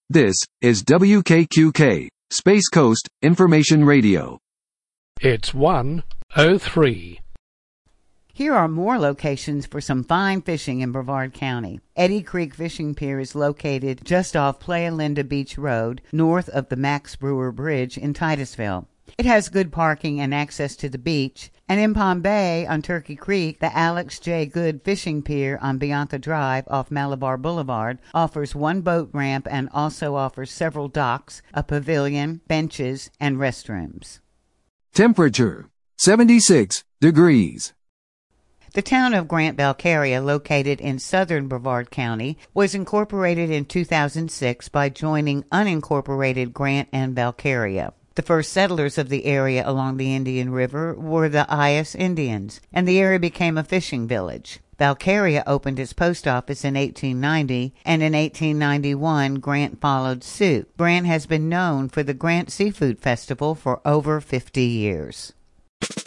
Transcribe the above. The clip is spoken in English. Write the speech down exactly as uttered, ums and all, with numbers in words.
This is W K Q K, Space Coast Information Radio. It's one oh three. Here are more locations for some fine fishing in Brevard County. Eddy Creek Fishing Pier is located just off Playa Linda Beach Road, north of the Max Brewer Bridge in Titusville. It has good parking and access to the beach. And in Palm Bay on Turkey Creek, the Alex J. Good Fishing Pier on Bianca Drive off Malabar Boulevard offers one boat ramp and also offers several docks, a pavilion, benches, and restrooms. Temperature, seventy-six degrees. The town of Grant Balcarria, located in southern Brevard County, was incorporated in two thousand six by joining unincorporated Grant and Balcarria. The first settlers of the area along the Indian River were the Ayas Indians, and the area became a fishing village. Balcarria opened its post office in eighteen ninety, and in eighteen ninety-one, Grant followed suit. Grant has been known for the Grant Seafood Festival for over fifty years.